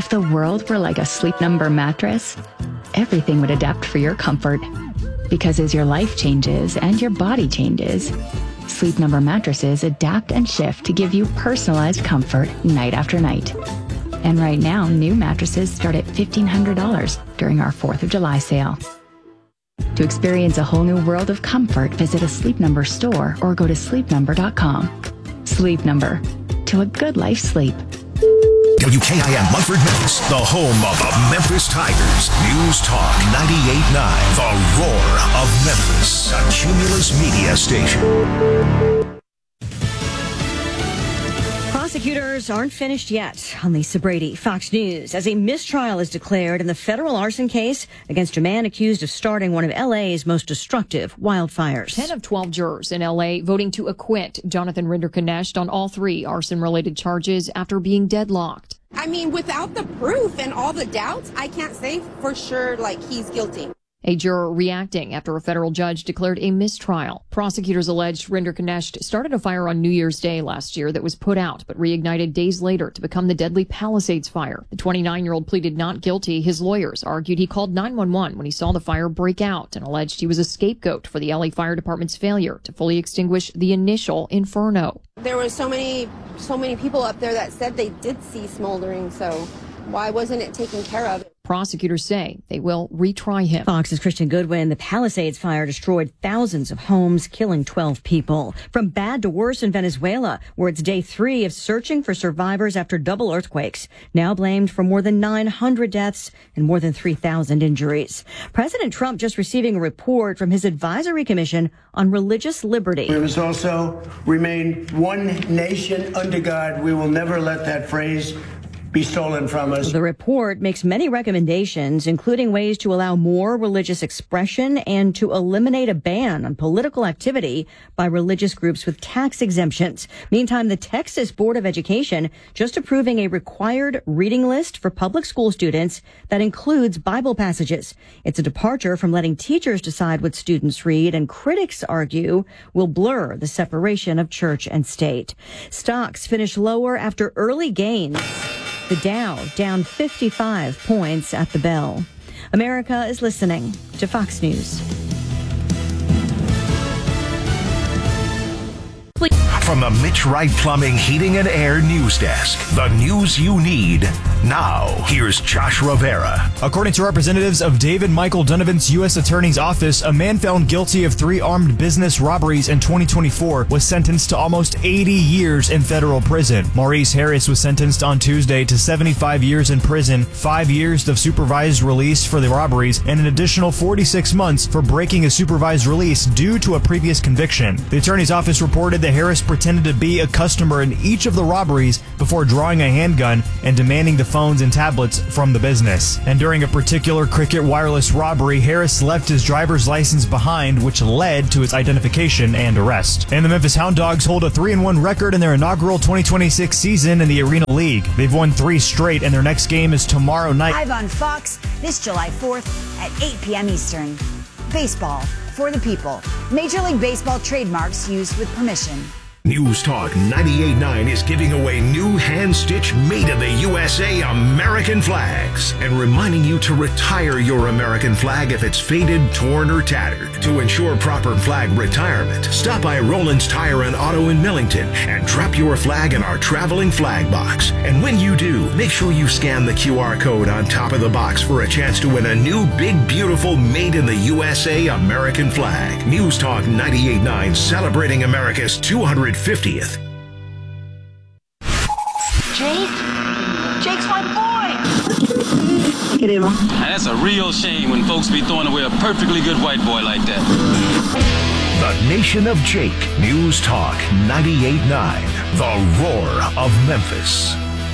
the world were like a Sleep Number mattress, everything would adapt for your comfort. Because as your life changes and your body changes, Sleep Number mattresses adapt and shift to give you personalized comfort night after night. And right now, new mattresses start at $1,500 during our 4th of July sale. To experience a whole new world of comfort, visit a Sleep Number store or go to sleepnumber.com. Sleep Number. To a good life sleep. WKIM Munford, Memphis, the home of the Memphis Tigers. News Talk 98.9, the roar of Memphis, a Cumulus media station. Prosecutors aren't finished yet. I'm Lisa Brady, Fox News. As a mistrial is declared in the federal arson case against a man accused of starting one of L.A.'s most destructive wildfires. 10 of 12 jurors in L.A. voting to acquit Jonathan Rinderknecht on all 3 arson-related charges after being deadlocked. I mean, without the proof and all the doubts, I can't say for sure, he's guilty. A juror reacting after a federal judge declared a mistrial. Prosecutors alleged Rinderknecht started a fire on New Year's Day last year that was put out but reignited days later to become the deadly Palisades fire. The 29-year-old pleaded not guilty. His lawyers argued he called 911 when he saw the fire break out and alleged he was a scapegoat for the LA Fire Department's failure to fully extinguish the initial inferno. There were so many people up there that said they did see smoldering, so why wasn't it taken care of? Prosecutors say they will retry him. Fox's Christian Goodwin. The Palisades fire destroyed thousands of homes, killing 12 people. From bad to worse in Venezuela, where it's day 3 of searching for survivors after double earthquakes, now blamed for more than 900 deaths and more than 3,000 injuries. President Trump just receiving a report from his advisory commission on religious liberty. We must also remain one nation under God. We will never let that phrase be stolen from us. The report makes many recommendations, including ways to allow more religious expression and to eliminate a ban on political activity by religious groups with tax exemptions. Meantime, the Texas Board of Education just approving a required reading list for public school students that includes Bible passages. It's a departure from letting teachers decide what students read, and critics argue will blur the separation of church and state. Stocks finish lower after early gains. The Dow down 55 points at the bell. America is listening to Fox News. From the Mitch Wright Plumbing, Heating and Air News Desk, the news you need now. Here's Josh Rivera. According to representatives of David Michael Donovan's U.S. Attorney's Office, a man found guilty of 3 armed business robberies in 2024 was sentenced to almost 80 years in federal prison. Maurice Harris was sentenced on Tuesday to 75 years in prison, 5 years of supervised release for the robberies, and an additional 46 months for breaking a supervised release due to a previous conviction. The Attorney's Office reported that Harris pretended to be a customer in each of the robberies before drawing a handgun and demanding the phones and tablets from the business. And during a particular Cricket Wireless robbery, Harris left his driver's license behind, which led to his identification and arrest. And the Memphis Hound Dogs hold a 3-1 record in their inaugural 2026 season in the Arena League. They've won 3 straight, and their next game is tomorrow night. Live on Fox this July 4th at 8 p.m. Eastern. Baseball for the people. Major League Baseball trademarks used with permission. News Talk 98.9 is giving away new hand-stitched, made-in-the-USA American flags and reminding you to retire your American flag if it's faded, torn, or tattered. To ensure proper flag retirement, stop by Roland's Tire and Auto in Millington and drop your flag in our traveling flag box. And when you do, make sure you scan the QR code on top of the box for a chance to win a new, big, beautiful, made-in-the-USA American flag. News Talk 98.9, celebrating America's 250th. Jake's my boy. Look at him. And that's a real shame when folks be throwing away a perfectly good white boy like that. The Nation of Jake. News Talk 98.9. The roar of Memphis.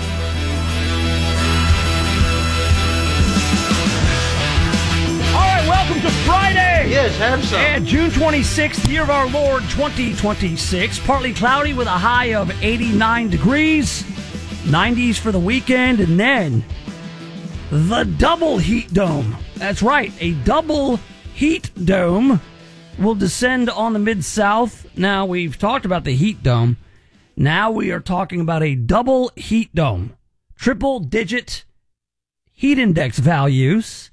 Welcome to Friday. Yes, have some. And June 26th, year of our Lord 2026. Partly cloudy with a high of 89 degrees. 90s for the weekend. And then the double heat dome. That's right. A double heat dome will descend on the Mid-South. Now, we've talked about the heat dome. Now we are talking about a double heat dome. Triple-digit heat index values.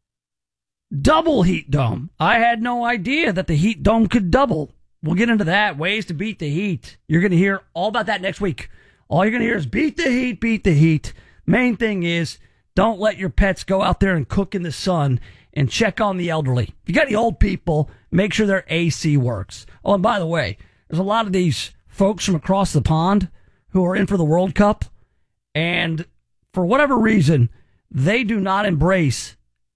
Double heat dome. I had no idea that the heat dome could double. We'll get into that. Ways to beat the heat. You're going to hear all about that next week. All you're going to hear is beat the heat, beat the heat. Main thing is don't let your pets go out there and cook in the sun, and check on the elderly. If you got any old people, make sure their AC works. Oh, and by the way, there's a lot of these folks from across the pond who are in for the World Cup, and for whatever reason, they do not embrace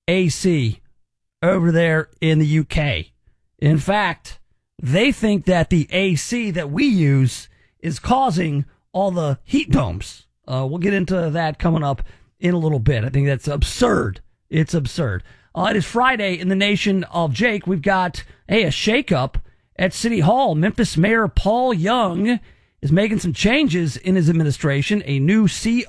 AC over there in the UK. In fact, they think that the AC that we use is causing all the heat domes. We'll get into that coming up in a little bit. I think that's absurd. It's absurd. It is Friday in the nation of Jake. We've got a shakeup at City Hall. Memphis Mayor Paul Young is making some changes in his administration. A new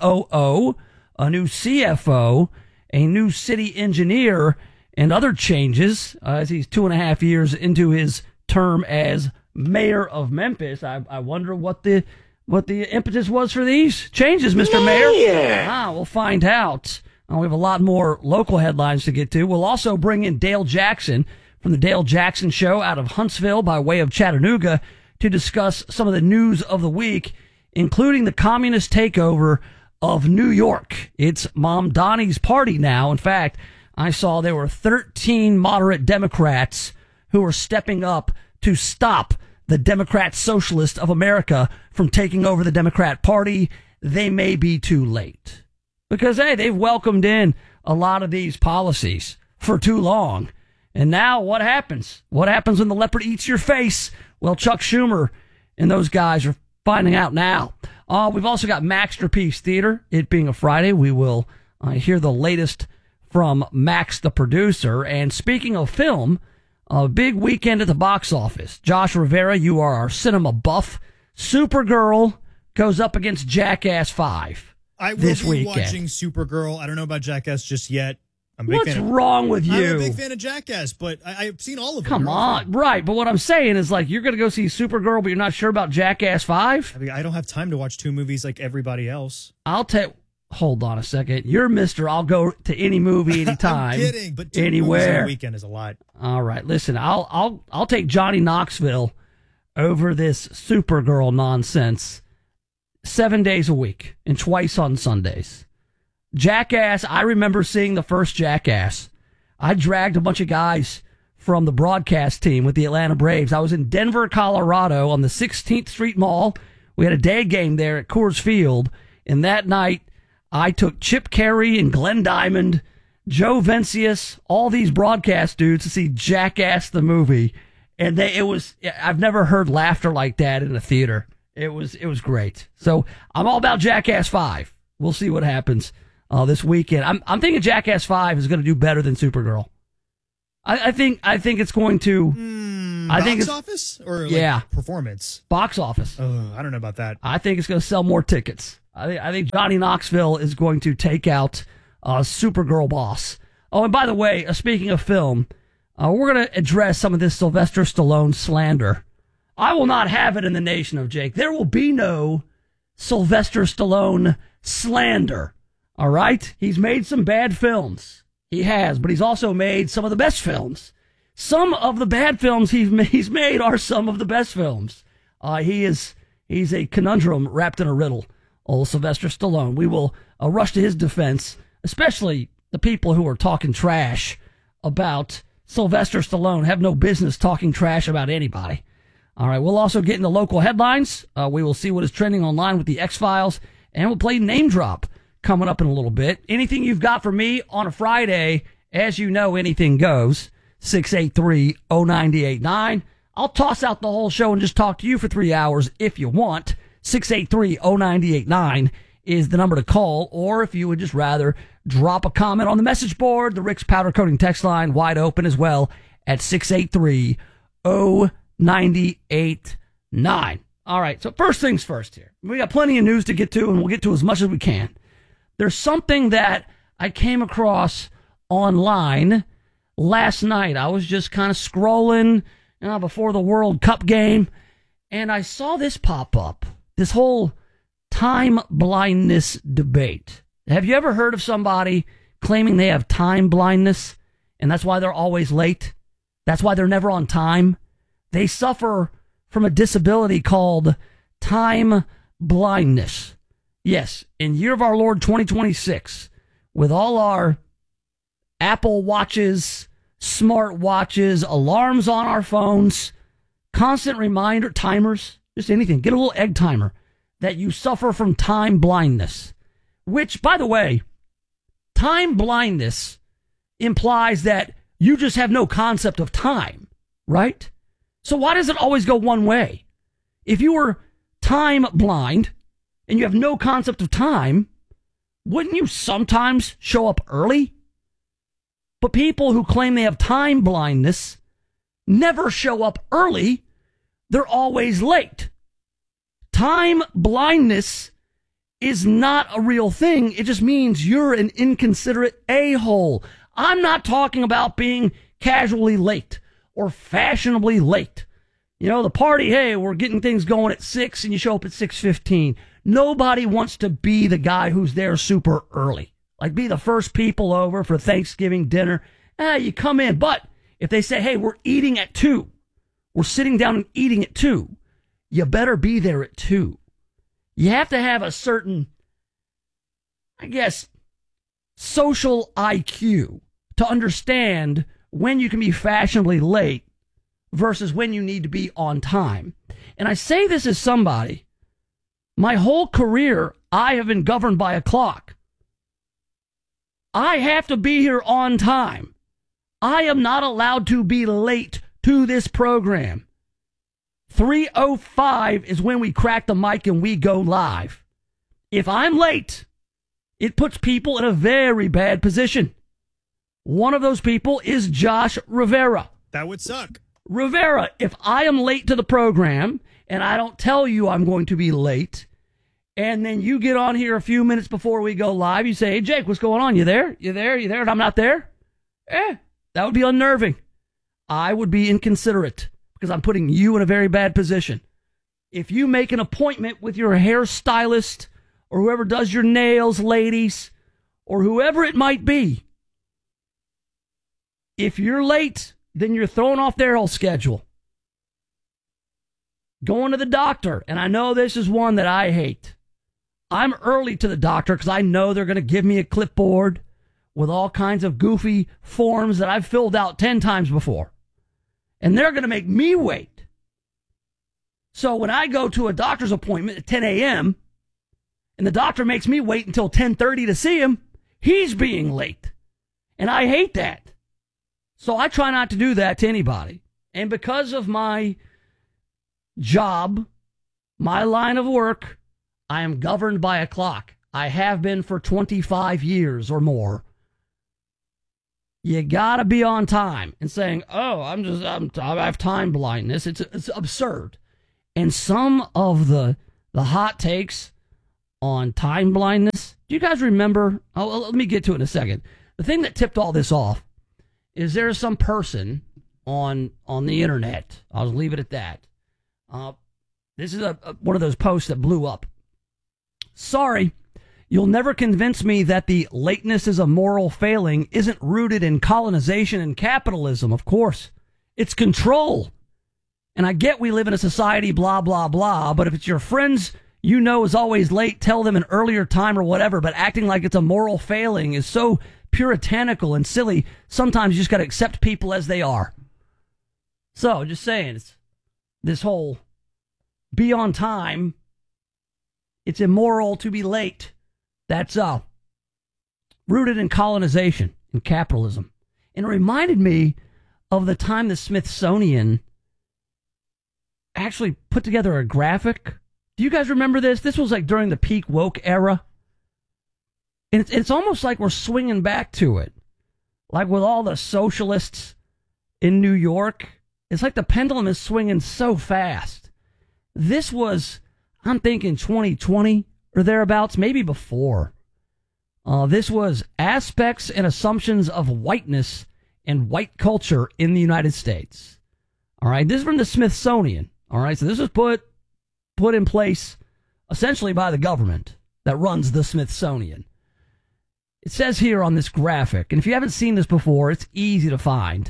COO, a new CFO, a new city engineer, and other changes as he's 2.5 years into his term as mayor of Memphis. I wonder what the impetus was for these changes, Mr. Mayor. We'll find out. We have a lot more local headlines to get to. We'll also bring in Dale Jackson from the Dale Jackson Show out of Huntsville by way of Chattanooga to discuss some of the news of the week, including the communist takeover of New York. It's Mom Donnie's party now. In fact, I saw there were 13 moderate Democrats who are stepping up to stop the Democrat Socialist of America from taking over the Democrat Party. They may be too late. Because, hey, they've welcomed in a lot of these policies for too long. And now what happens? What happens when the leopard eats your face? Well, Chuck Schumer and those guys are finding out now. We've also got Maxterpiece Theater. It being a Friday, we will hear the latest from Max, the producer. And speaking of film, a big weekend at the box office. Josh Rivera, you are our cinema buff. Supergirl goes up against Jackass 5. I will be watching Supergirl. I don't know about Jackass just yet. What's wrong with you? I'm a big fan of Jackass, but I've seen all of them. Come on. Right, but what I'm saying is, like, you're going to go see Supergirl, but you're not sure about Jackass 5? I mean, I don't have time to watch 2 movies like everybody else. Hold on a second. You're Mr. I'll go to any movie anytime. I'm kidding, but 2 anywhere. movies in a weekend is a lot. All right, listen, I'll take Johnny Knoxville over this Supergirl nonsense 7 days a week and twice on Sundays. Jackass, I remember seeing the first Jackass. I dragged a bunch of guys from the broadcast team with the Atlanta Braves. I was in Denver, Colorado on the 16th Street Mall. We had a day game there at Coors Field. And that night, I took Chip Carey and Glenn Diamond, Joe Vencius, all these broadcast dudes to see Jackass the movie. And I've never heard laughter like that in a theater. It was great. So I'm all about Jackass 5. We'll see what happens this weekend. I'm thinking Jackass 5 is going to do better than Supergirl. I think it's going to. Box office or performance? Box office. Oh, I don't know about that. I think it's going to sell more tickets. I think Johnny Knoxville is going to take out Supergirl boss. Oh, and by the way, speaking of film, we're going to address some of this Sylvester Stallone slander. I will not have it in the nation of Jake. There will be no Sylvester Stallone slander. All right? He's made some bad films. He has, but he's also made some of the best films. Some of the bad films he's made are some of the best films. He's a conundrum wrapped in a riddle. Old Sylvester Stallone. We will rush to his defense, especially the people who are talking trash about Sylvester Stallone have no business talking trash about anybody. All right, we'll also get into local headlines. We will see what is trending online with the X-Files, and we'll play Name Drop coming up in a little bit. Anything you've got for me on a Friday, as you know, anything goes. 683-0989. I'll toss out the whole show and just talk to you for 3 hours if you want. 683-0989 is the number to call, or if you would just rather drop a comment on the message board, the Rick's Powder Coating text line wide open as well at 683-0989. All right, so first things first here. We got plenty of news to get to, and we'll get to as much as we can. There's something that I came across online last night. I was just kind of scrolling before the World Cup game, and I saw this pop up, this whole time blindness debate. Have you ever heard of somebody claiming they have time blindness, and that's why they're always late. That's why they're never on time. They suffer from a disability called time blindness. Yes, in year of our Lord 2026, with all our Apple Watches, smart watches, alarms on our phones, constant reminder, timers, just anything. Get a little egg timer that you suffer from time blindness, which, by the way, time blindness implies that you just have no concept of time, right? So why does it always go one way? If you were time blind and you have no concept of time, wouldn't you sometimes show up early? But people who claim they have time blindness never show up early. They're always late. Time blindness is not a real thing. It just means you're an inconsiderate a-hole. I'm not talking about being casually late or fashionably late. You know, the party, hey, we're getting things going at 6 and you show up at 6:15. Nobody wants to be the guy who's there super early. Like be the first people over for Thanksgiving dinner. You come in. But if they say, hey, we're eating at 2, we're sitting down and eating at 2, you better be there at 2. You have to have a certain, I guess, social IQ to understand when you can be fashionably late versus when you need to be on time. And I say this as somebody, my whole career, I have been governed by a clock. I have to be here on time. I am not allowed to be late to this program. 3:05 is when we crack the mic and we go live. If I'm late, it puts people in a very bad position. One of those people is Josh Rivera. That would suck. Rivera, if I am late to the program and I don't tell you I'm going to be late, and then you get on here a few minutes before we go live, you say, hey, Jake, what's going on? You there? You there? You there? And I'm not there? That would be unnerving. I would be inconsiderate because I'm putting you in a very bad position. If you make an appointment with your hairstylist or whoever does your nails, ladies, or whoever it might be, if you're late, then you're throwing off their whole schedule. Going to the doctor, and I know this is one that I hate. I'm early to the doctor because I know they're going to give me a clipboard with all kinds of goofy forms that I've filled out 10 times before. And they're going to make me wait. So when I go to a doctor's appointment at 10 a.m., and the doctor makes me wait until 10:30 to see him, he's being late. And I hate that. So I try not to do that to anybody. And because of my job, my line of work, I am governed by a clock. I have been for 25 years or more. You got to be on time. And saying, oh, I have time blindness. It's absurd. And some of the hot takes on time blindness, do you guys remember? Oh, let me get to it in a second. The thing that tipped all this off is there's some person on the internet. I'll leave it at that. This is one of those posts that blew up. Sorry, you'll never convince me that the lateness is a moral failing isn't rooted in colonization and capitalism. Of course, it's control. And I get we live in a society, blah, blah, blah, but if it's your friends you know is always late, tell them an earlier time or whatever, but acting like it's a moral failing is so puritanical and silly. Sometimes you just got to accept people as they are. So, just saying, it's this whole be on time, it's immoral to be late. That's rooted in colonization and capitalism. And it reminded me of the time the Smithsonian actually put together a graphic. Do you guys remember this? This was like during the peak woke era. And it's almost like we're swinging back to it. Like with all the socialists in New York. It's like the pendulum is swinging so fast. This was, I'm thinking 2020 or thereabouts, maybe before. This was aspects and assumptions of whiteness and white culture in the United States. All right, this is from the Smithsonian. All right, so this was put in place essentially by the government that runs the Smithsonian. It says here on this graphic, and if you haven't seen this before, it's easy to find.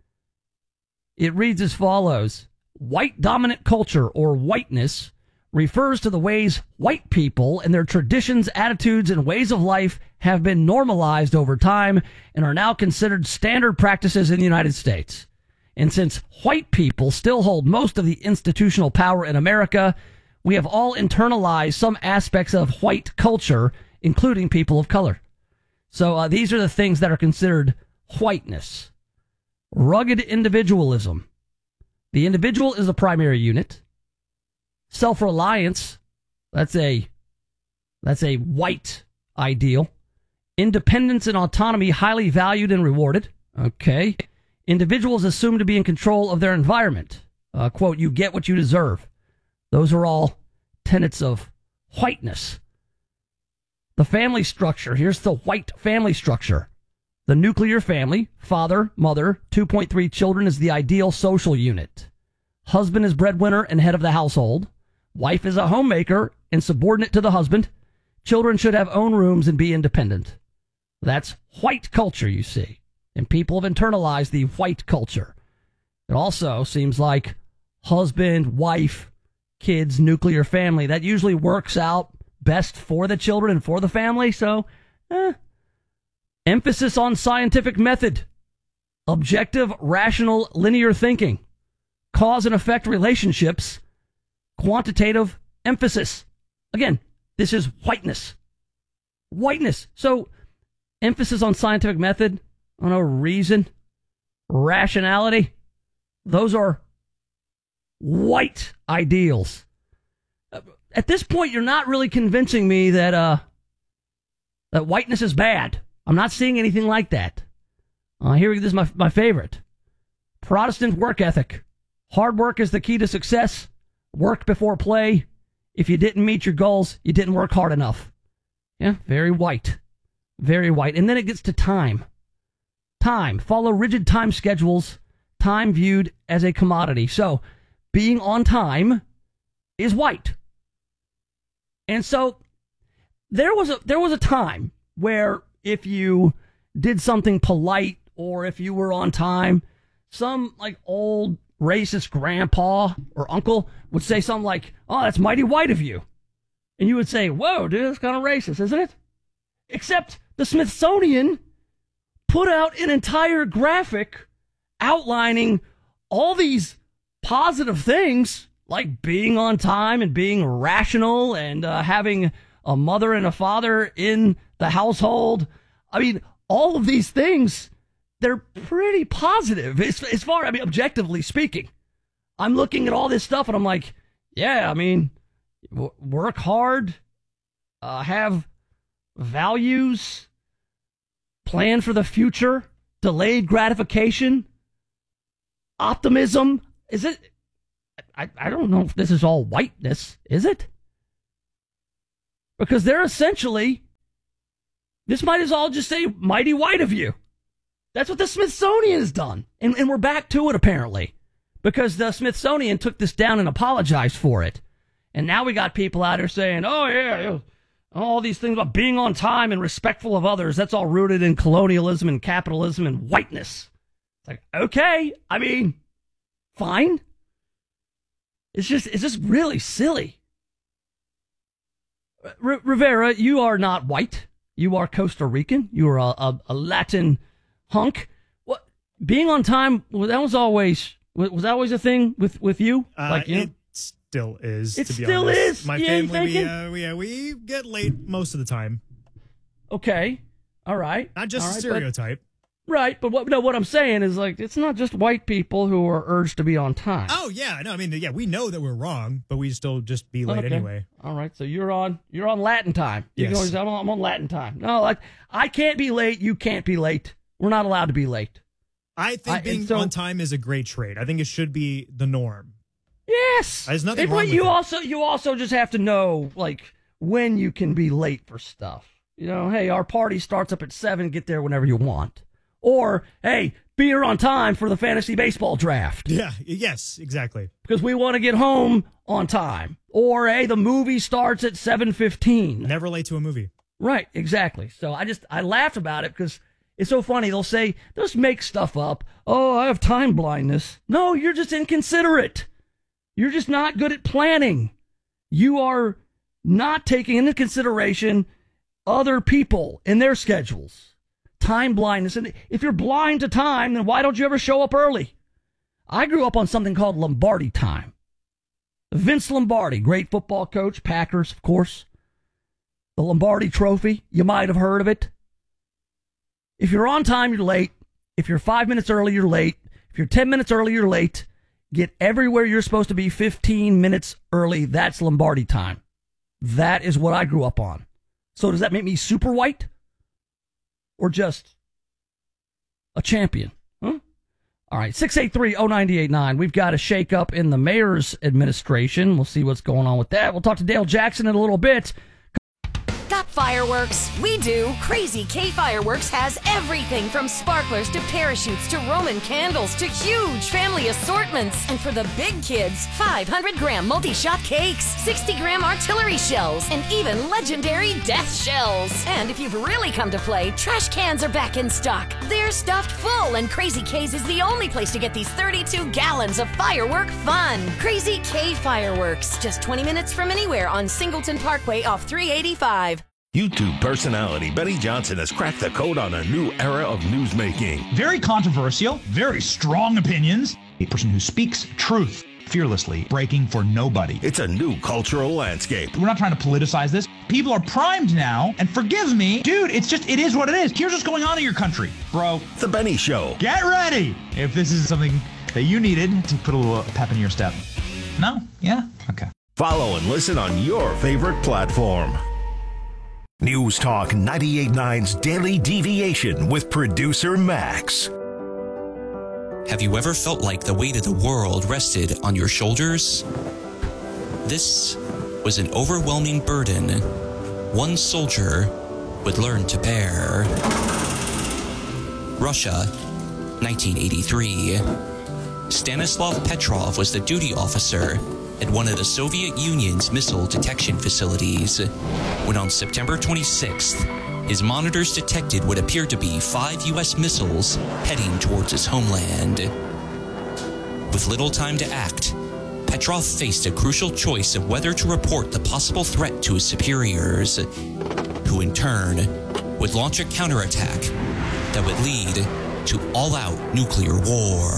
It reads as follows. White dominant culture, or whiteness, refers to the ways white people and their traditions, attitudes, and ways of life have been normalized over time and are now considered standard practices in the United States. And since white people still hold most of the institutional power in America, we have all internalized some aspects of white culture, including people of color. So these are the things that are considered whiteness. Rugged individualism. The individual is the primary unit. Self-reliance, that's a white ideal. Independence and autonomy, highly valued and rewarded. Okay. Individuals assumed to be in control of their environment. Quote, you get what you deserve. Those are all tenets of whiteness. The family structure. Here's the white family structure. The nuclear family, father, mother, 2.3 children is the ideal social unit. Husband is breadwinner and head of the household. Wife is a homemaker and subordinate to the husband. Children should have own rooms and be independent. That's white culture, you see. And people have internalized the white culture. It also seems like husband, wife, kids, nuclear family. That usually works out best for the children and for the family. So, emphasis on scientific method. Objective, rational, linear thinking. Cause and effect relationships. Quantitative emphasis. Again, this is whiteness. Whiteness. So, emphasis on scientific method, on a reason, rationality. Those are white ideals. At this point, you're not really convincing me that that whiteness is bad. I'm not seeing anything like that. Here, this is my favorite. Protestant work ethic. Hard work is the key to success. Work before play. If you didn't meet your goals, you didn't work hard enough. Yeah, very white. Very white. And then it gets to time. Time. Follow rigid time schedules. Time viewed as a commodity. So, being on time is white. And so, there was a time where if you did something polite or if you were on time, some like old racist grandpa or uncle would say something like, oh, that's mighty white of you. And you would say, whoa, dude, that's kind of racist, isn't it? Except the Smithsonian put out an entire graphic outlining all these positive things like being on time and being rational and having a mother and a father in the household. I mean, all of these things, they're pretty positive as far, I mean, objectively speaking. I'm looking at all this stuff and I'm like, yeah, I mean, work hard, have values, plan for the future, delayed gratification, optimism. Is it? I don't know if this is all whiteness, is it? Because they're essentially, this might as well just say mighty white of you. That's what the Smithsonian has done. And we're back to it, apparently, because the Smithsonian took this down and apologized for it. And now we got people out here saying, oh, yeah, all these things about being on time and respectful of others, that's all rooted in colonialism and capitalism and whiteness. It's like, okay, I mean, fine. It's just really silly. Rivera, you are not white. You are Costa Rican. You are a Latin hunk. What, being on time, was that always a thing with you? Like you? It still is. It to be still honest. is. My family, we get late most of the time. Okay, all right. Not just a stereotype. Right, but what I'm saying is, like, it's not just white people who are urged to be on time. Oh yeah, no, I mean, yeah, we know that we're wrong, but we still just be late anyway. All right, so you're on Latin time. You yes. can always, I'm on Latin time. No, I can't be late. You can't be late. We're not allowed to be late. I think being on time is a great trait. I think it should be the norm. Yes, there's nothing wrong with it. You also just have to know, like, when you can be late for stuff. You know, hey, our party starts up at 7. Get there whenever you want. Or, hey, be here on time for the fantasy baseball draft. Yeah, yes, exactly. Because we want to get home on time. Or, hey, the movie starts at 7:15. Never late to a movie. Right, exactly. So I laughed about it because it's so funny. They'll say, just make stuff up. Oh, I have time blindness. No, you're just inconsiderate. You're just not good at planning. You are not taking into consideration other people and their schedules. Time blindness. And if you're blind to time, then why don't you ever show up early? I grew up on something called Lombardi time. Vince Lombardi, great football coach, Packers, of course. The Lombardi Trophy, you might have heard of it. If you're on time, you're late. If you're 5 minutes early, you're late. If you're 10 minutes early, you're late. Get everywhere you're supposed to be 15 minutes early. That's Lombardi time. That is what I grew up on. So does that make me super white? Or just a champion? Huh? All right, 683-0989. We've got a shakeup in the mayor's administration. We'll see what's going on with that. We'll talk to Dale Jackson in a little bit. Got fireworks? We do. Crazy K Fireworks has everything from sparklers to parachutes to Roman candles to huge family assortments. And for the big kids, 500-gram multi-shot cakes, 60-gram artillery shells, and even legendary death shells. And if you've really come to play, trash cans are back in stock. They're stuffed full, and Crazy K's is the only place to get these 32 gallons of firework fun. Crazy K Fireworks, just 20 minutes from anywhere on Singleton Parkway off 385. YouTube personality Benny Johnson has cracked the code on a new era of newsmaking. Very controversial, very strong opinions. A person who speaks truth fearlessly, breaking for nobody. It's a new cultural landscape. We're not trying to politicize this. People are primed now, and forgive me, dude, it is what it is. Here's what's going on in your country, bro. The Benny Show. Get ready if this is something that you needed to put a little pep in your step. No? Yeah? Okay. Follow and listen on your favorite platform. News Talk 98.9's Daily Deviation with producer Max. Have you ever felt like the weight of the world rested on your shoulders? This was an overwhelming burden one soldier would learn to bear. Russia, 1983. Stanislav Petrov was the duty officer at one of the Soviet Union's missile detection facilities when on September 26th, his monitors detected what appeared to be 5 U.S. missiles heading towards his homeland. With little time to act, Petrov faced a crucial choice of whether to report the possible threat to his superiors, who in turn would launch a counterattack that would lead to all-out nuclear war.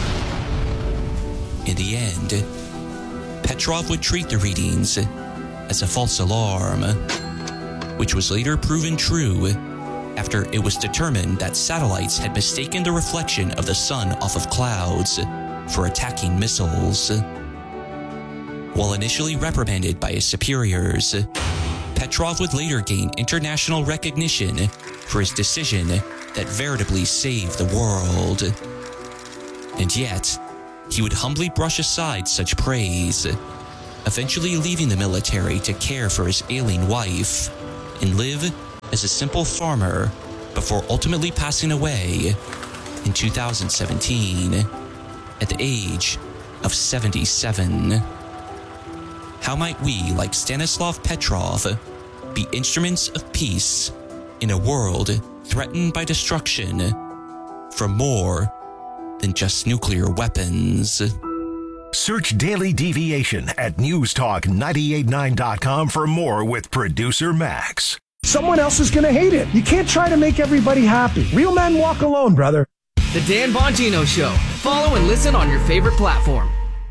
In the end, Petrov would treat the readings as a false alarm, which was later proven true after it was determined that satellites had mistaken the reflection of the sun off of clouds for attacking missiles. While initially reprimanded by his superiors, Petrov would later gain international recognition for his decision that veritably saved the world. And yet, he would humbly brush aside such praise, eventually leaving the military to care for his ailing wife and live as a simple farmer before ultimately passing away in 2017 at the age of 77. How might we, like Stanislav Petrov, be instruments of peace in a world threatened by destruction from more than just nuclear weapons? Search Daily Deviation at newstalk989.com for more with producer Max. Someone else is going to hate it. You can't try to make everybody happy. Real men walk alone, brother. The Dan Bongino Show. Follow and listen on your favorite platform.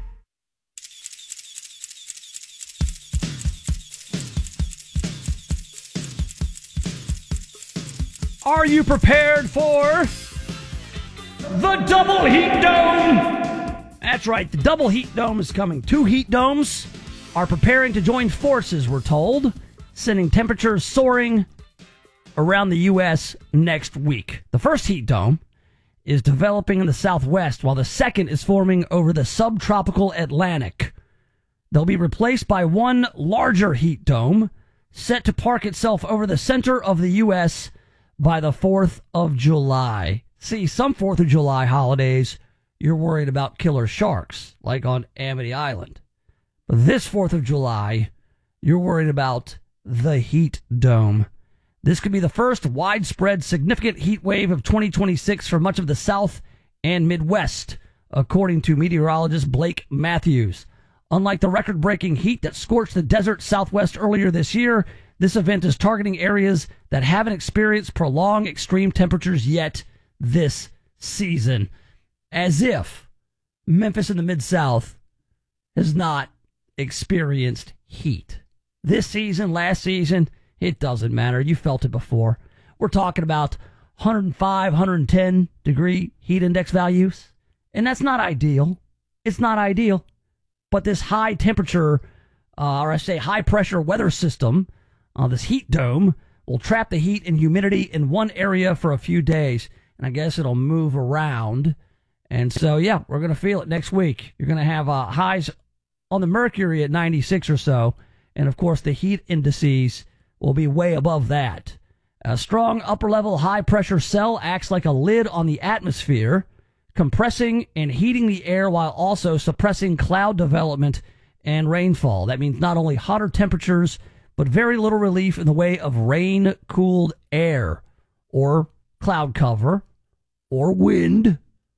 Are you prepared for the Double Heat Dome? That's right, the Double Heat Dome is coming. 2 heat domes are preparing to join forces, we're told, sending temperatures soaring around the U.S. next week. The first heat dome is developing in the southwest, while the second is forming over the subtropical Atlantic. They'll be replaced by one larger heat dome set to park itself over the center of the U.S. by the 4th of July. See, some 4th of July holidays, you're worried about killer sharks, like on Amity Island. But this 4th of July, you're worried about the heat dome. This could be the first widespread significant heat wave of 2026 for much of the South and Midwest, according to meteorologist Blake Matthews. Unlike the record-breaking heat that scorched the desert Southwest earlier this year, this event is targeting areas that haven't experienced prolonged extreme temperatures yet this season. As if Memphis in the Mid-South has not experienced heat. This season, last season, it doesn't matter. You felt it before. We're talking about 105, 110 degree heat index values. And that's not ideal. It's not ideal. But this high temperature, or I say high pressure weather system, this heat dome, will trap the heat and humidity in one area for a few days. And I guess it'll move around. And so, yeah, we're going to feel it next week. You're going to have highs on the mercury at 96 or so. And, of course, the heat indices will be way above that. A strong upper-level high-pressure cell acts like a lid on the atmosphere, compressing and heating the air while also suppressing cloud development and rainfall. That means not only hotter temperatures, but very little relief in the way of rain-cooled air or cloud cover or wind.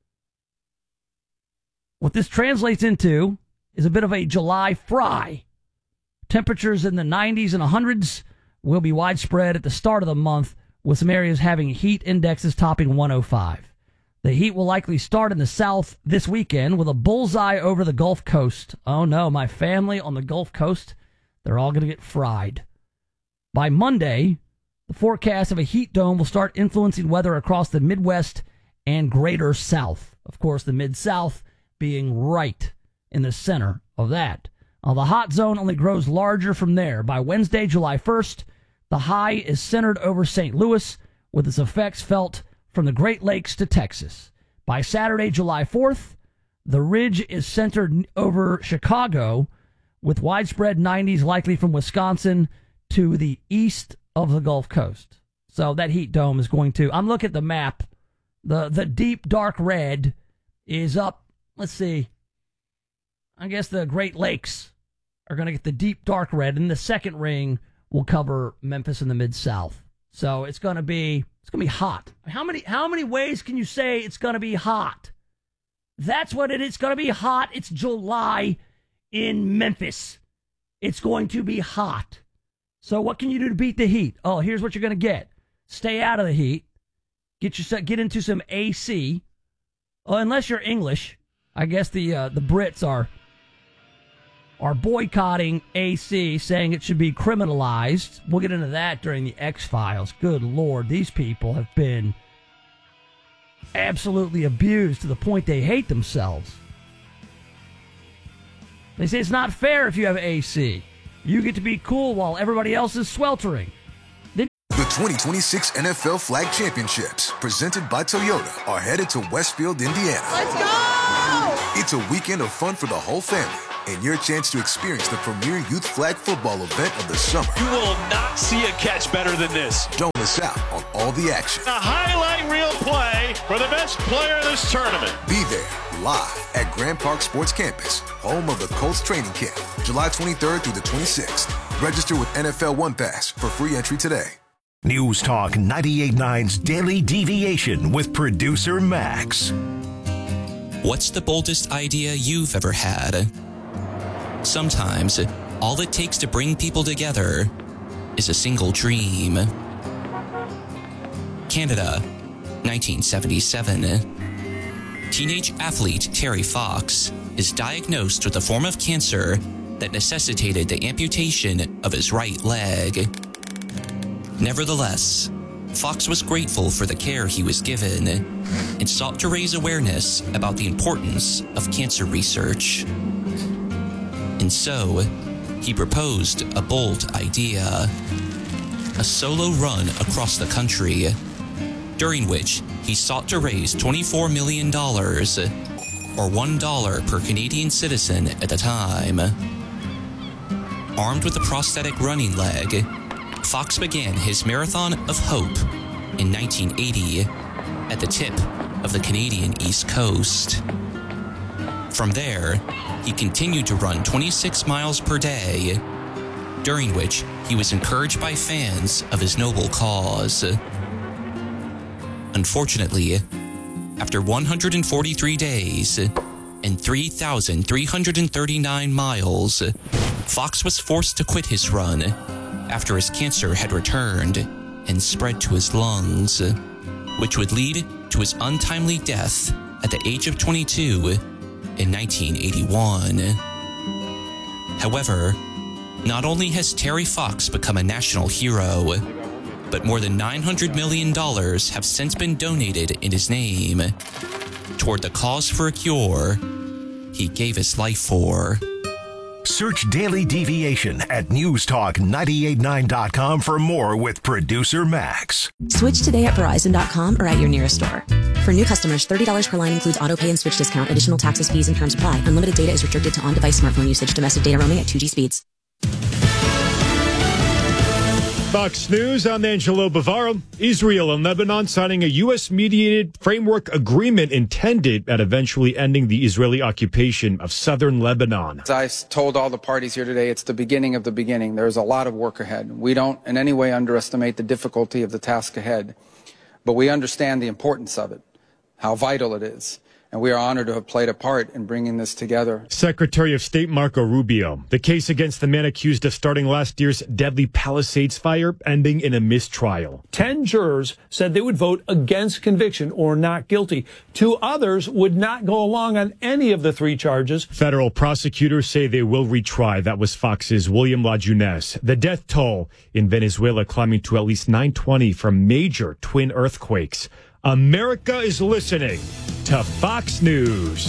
What this translates into is a bit of a July fry. Temperatures in the 90s and 100s will be widespread at the start of the month, with some areas having heat indexes topping 105. The heat will likely start in the south this weekend with a bullseye over the Gulf Coast. Oh no, my family on the Gulf Coast, they're all going to get fried. By Monday, the forecast of a heat dome will start influencing weather across the Midwest and greater South. Of course, the Mid-South being right in the center of that. The hot zone only grows larger from there. By Wednesday, July 1st, the high is centered over St. Louis, with its effects felt from the Great Lakes to Texas. By Saturday, July 4th, the ridge is centered over Chicago, with widespread 90s likely from Wisconsin to the east of the Gulf Coast. So that heat dome is going to... I'm looking at the map. The deep dark red is up, let's see, I guess the Great Lakes are going to get the deep dark red, and the second ring will cover Memphis in the Mid-South. So it's going to be hot. How many ways can you say it's going to be hot? That's what it is. It's going to be hot. It's July in Memphis. It's going to be hot. So what can you do to beat the heat? Oh, here's what you're going to get. Stay out of the heat. Get into some AC. Oh, unless you're English, I guess the Brits are boycotting AC, saying it should be criminalized. We'll get into that during the X-Files. Good Lord, these people have been absolutely abused to the point they hate themselves. They say it's not fair if you have AC. You get to be cool while everybody else is sweltering. The 2026 NFL Flag Championships, presented by Toyota, are headed to Westfield, Indiana. Let's go! It's a weekend of fun for the whole family, and your chance to experience the premier youth flag football event of the summer. You will not see a catch better than this. Don't miss out on all the action. A highlight reel play for the best player in this tournament. Be there live at Grand Park Sports Campus, home of the Colts training camp, July 23rd through the 26th. Register with NFL One Pass for free entry today. News Talk 98.9's Daily Deviation with producer Max. What's the boldest idea you've ever had? Sometimes, all it takes to bring people together is a single dream. Canada, 1977. Teenage athlete Terry Fox is diagnosed with a form of cancer that necessitated the amputation of his right leg. Nevertheless, Fox was grateful for the care he was given and sought to raise awareness about the importance of cancer research. And so, he proposed a bold idea: a solo run across the country, during which he sought to raise $24 million, or $1 per Canadian citizen at the time. Armed with a prosthetic running leg, Fox began his Marathon of Hope in 1980 at the tip of the Canadian East Coast. From there, he continued to run 26 miles per day, during which he was encouraged by fans of his noble cause. Unfortunately, after 143 days and 3,339 miles, Fox was forced to quit his run after his cancer had returned and spread to his lungs, which would lead to his untimely death at the age of 22 in 1981. However, not only has Terry Fox become a national hero, but more than $900 million have since been donated in his name toward the cause for a cure he gave his life for. Search Daily Deviation at newstalk989.com for more with producer Max. Switch today at Verizon.com or at your nearest store. For new customers, $30 per line includes auto pay and switch discount. Additional taxes, fees, and terms apply. Unlimited data is restricted to on-device smartphone usage. Domestic data roaming at 2G speeds. Fox News, I'm Angelo Bavaro. Israel and Lebanon signing a U.S.-mediated framework agreement intended at eventually ending the Israeli occupation of southern Lebanon. As I told all the parties here today, it's the beginning of the beginning. There's a lot of work ahead. We don't in any way underestimate the difficulty of the task ahead, but we understand the importance of it, how vital it is. And we are honored to have played a part in bringing this together. Secretary of State Marco Rubio. The case against the man accused of starting last year's deadly Palisades fire ending in a mistrial. 10 jurors said they would vote against conviction or not guilty. 2 others would not go along on any of the 3 charges. Federal prosecutors say they will retry. That was Fox's William Lajunes. The death toll in Venezuela climbing to at least 920 from major twin earthquakes. America is listening to Fox News.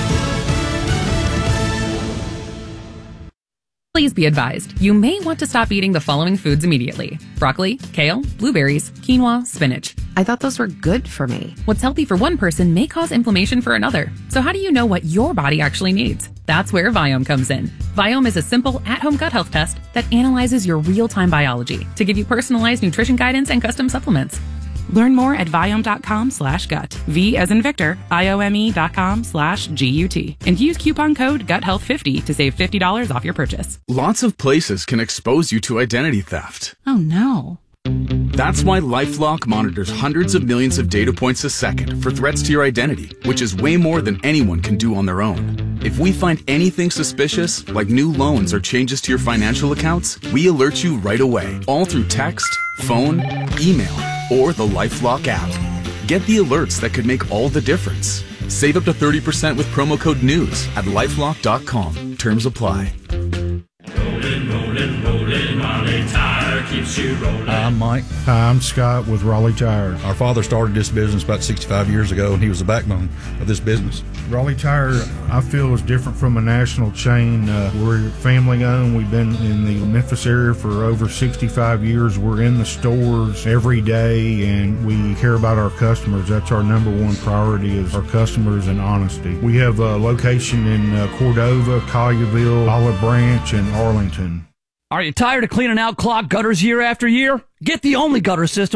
Please be advised, you may want to stop eating the following foods immediately. Broccoli, kale, blueberries, quinoa, spinach. I thought those were good for me. What's healthy for one person may cause inflammation for another. So how do you know what your body actually needs? That's where Viome comes in. Viome is a simple, at-home gut health test that analyzes your real-time biology to give you personalized nutrition guidance and custom supplements. Learn more at Viome.com/gut. V as in Victor, IOME.com/GUT. And use coupon code GUTHEALTH50 to save $50 off your purchase. Lots of places can expose you to identity theft. Oh no. That's why LifeLock monitors hundreds of millions of data points a second for threats to your identity, which is way more than anyone can do on their own. If we find anything suspicious, like new loans or changes to your financial accounts, we alert you right away, all through text, phone, email, or the LifeLock app. Get the alerts that could make all the difference. Save up to 30% with promo code NEWS at LifeLock.com. Terms apply. Rolling, Raleigh Tire keeps you rolling. Hi, I'm Mike. Hi, I'm Scott with Raleigh Tire. Our father started this business about 65 years ago, and he was the backbone of this business. Raleigh Tire, I feel, is different from a national chain. We're family-owned. We've been in the Memphis area for over 65 years. We're in the stores every day, and we care about our customers. That's our number one priority, is our customers and honesty. We have a location in Cordova, Collierville, Olive Branch, and Arlington. Are you tired of cleaning out clogged gutters year after year? Get the only gutter system